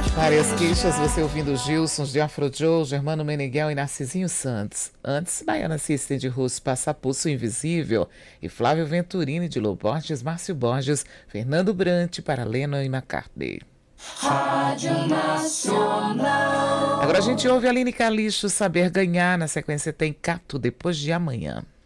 Várias queixas, você ouvindo Gilsons de Afro Joe, Germano Meneghel e Narcisinho Santos. Antes, Baiana System de Russo, Passapulso Invisível e Flávio Venturini de Lô Borges, Márcio Borges, Fernando Brant para Lennon e McCartney. Rádio Nacional. Agora a gente ouve Aline Calixto, Saber Ganhar. Na sequência tem Cato, Depois de Amanhã.